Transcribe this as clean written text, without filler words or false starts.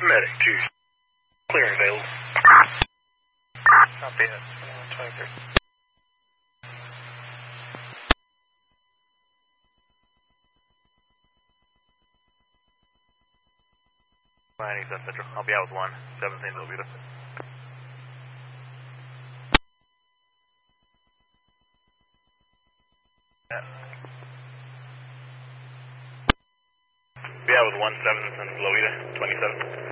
Medic 2. Clear and available. Copy that. 2123. Fine, East Central. I'll be out with 117 Lobita. Be out with 17 Lobita, 27.